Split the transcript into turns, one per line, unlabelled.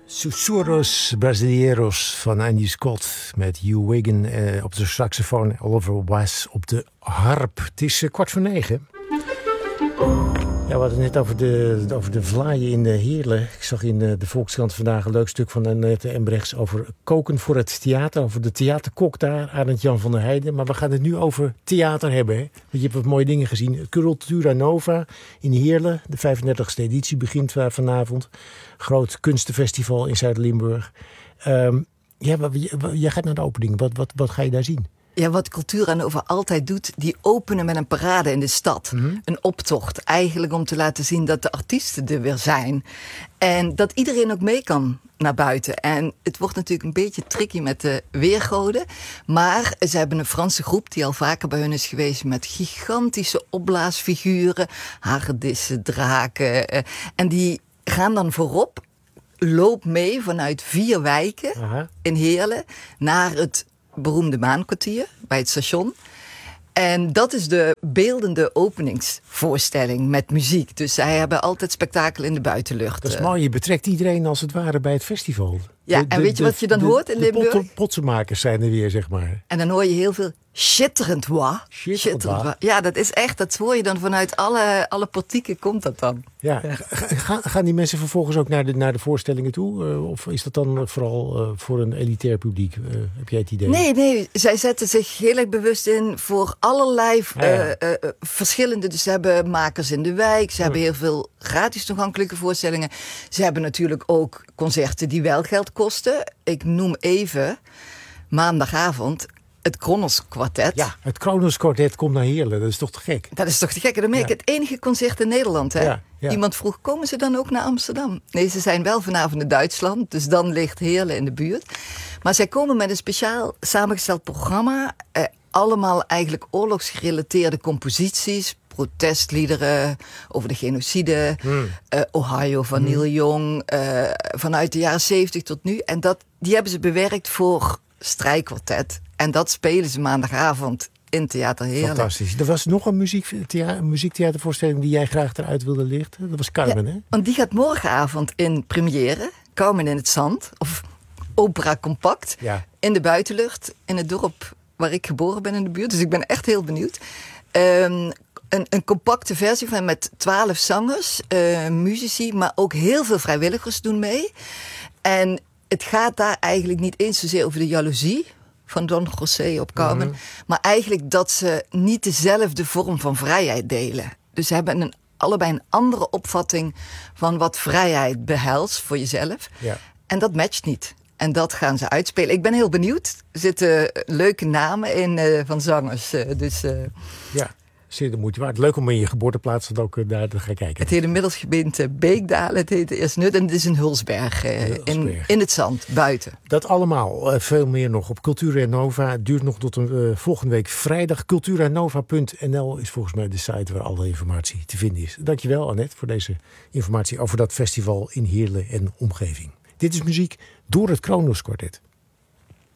Susurros Brasileiros van Andy Scott met Hugh Wigan op de saxofoon, Oliver Was op de harp. Het is 8:45. Ja, we hadden het net over de vlaaien in Heerlen. Ik zag in de Volkskrant vandaag een leuk stuk van Annette Embrechts over koken voor het theater. Over de theaterkok daar, Arend Jan van der Heijden. Maar we gaan het nu over theater hebben. Hè? Want je hebt wat mooie dingen gezien. Cultura Nova in Heerlen. De 35e editie begint vanavond. Groot kunstenfestival in Zuid-Limburg. Jij gaat naar de opening. Wat ga je daar zien?
Ja, wat Cultura Nova altijd doet, die openen met een parade in de stad. Mm-hmm. Een optocht, eigenlijk om te laten zien dat de artiesten er weer zijn. En dat iedereen ook mee kan naar buiten. En het wordt natuurlijk een beetje tricky met de weergoden. Maar ze hebben een Franse groep die al vaker bij hun is geweest met gigantische opblaasfiguren, hagedissen, draken. En die gaan dan voorop, loop mee vanuit 4 wijken in Heerlen naar het beroemde Maankwartier bij het station. En dat is de beeldende openingsvoorstelling met muziek. Dus zij hebben altijd spektakel in de buitenlucht.
Dat is mooi, je betrekt iedereen als het ware bij het festival.
Ja, en weet je wat je dan hoort in Limburg?
De potsenmakers zijn er weer, zeg maar.
En dan hoor je heel veel schitterend wa. Ja, dat is echt, dat hoor je dan vanuit alle portieken komt dat dan.
Ja. Gaan die mensen vervolgens ook naar de voorstellingen toe? Of is dat dan vooral voor een elitair publiek? Heb jij het idee?
Nee, zij zetten zich heel erg bewust in voor allerlei verschillende. Dus ze hebben makers in de wijk. Ze hebben heel veel gratis toegankelijke voorstellingen. Ze hebben natuurlijk ook concerten die wel geld kosten. Ik noem even maandagavond het Kronos Kwartet.
Ja, het Kronos Kwartet komt naar Heerlen. Dat is toch te gek?
Dat is toch te gek? En dan ben ik het enige concert in Nederland. Hè? Ja. Iemand vroeg, komen ze dan ook naar Amsterdam? Nee, ze zijn wel vanavond in Duitsland. Dus dan ligt Heerlen in de buurt. Maar zij komen met een speciaal samengesteld programma. Allemaal eigenlijk oorlogsgerelateerde composities. Protestliederen over de genocide. Ohio van Neil Young. Vanuit de jaren 70 tot nu. En die hebben ze bewerkt voor strijkkwartet. En dat spelen ze maandagavond in Theater Heerlen.
Fantastisch. Er was nog een muziektheatervoorstelling die jij graag eruit wilde lichten. Dat was Carmen, hè?
Want die gaat morgenavond in première. Carmen in het Zand. Of Opera Compact. Ja. In de buitenlucht. In het dorp waar ik geboren ben in de buurt. Dus ik ben echt heel benieuwd. Een compacte versie van met 12 zangers, muzici, maar ook heel veel vrijwilligers doen mee. En het gaat daar eigenlijk niet eens zozeer over de jaloezie van Don José op Carmen, maar eigenlijk dat ze niet dezelfde vorm van vrijheid delen. Dus ze hebben allebei een andere opvatting van wat vrijheid behelst voor jezelf. Ja. En dat matcht niet. En dat gaan ze uitspelen. Ik ben heel benieuwd. Er zitten leuke namen in van zangers.
Ja. Zeer de moeite waard. Leuk om in je geboorteplaats ook daar te gaan kijken.
Het heet inmiddels gemeente Beekdalen. Het heet eerst Nut en het is in Hulsberg. In het zand, buiten.
Dat allemaal, veel meer nog op Cultura Nova. Duurt nog tot volgende week vrijdag. Culturanova.nl is volgens mij de site waar alle informatie te vinden is. Dankjewel Annette voor deze informatie over dat festival in Heerlen en omgeving. Dit is muziek door het Kronos Kwartet.